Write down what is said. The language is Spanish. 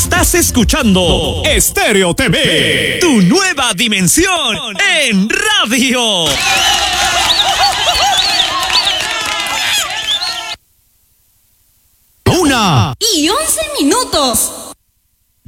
Estás escuchando Estéreo TV, tu nueva dimensión en radio. 1:11 minutos.